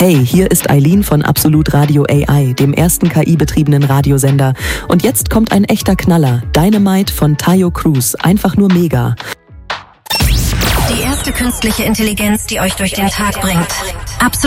Hey, hier ist Eileen von Absolut Radio AI, dem ersten KI-betriebenen Radiosender. Und jetzt kommt ein echter Knaller. Dynamite von Tayo Cruz. Einfach nur mega. Die erste künstliche Intelligenz, die euch durch den Tag bringt. Absolut.